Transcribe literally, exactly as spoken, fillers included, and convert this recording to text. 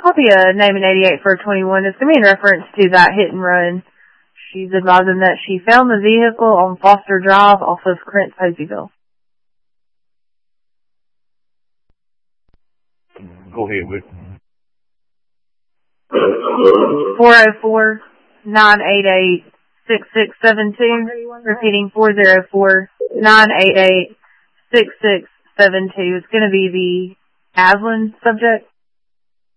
Copy a name in eighty-eight for twenty-one. It's going to be in reference to that hit and run. She's advising that she found the vehicle on Foster Drive off of Crent Poseyville. Go ahead, Wick. four oh four, nine eight eight, six six seven two. Repeating, four oh four, nine eight eight, six six seven two. It's going to be the Aslan subject.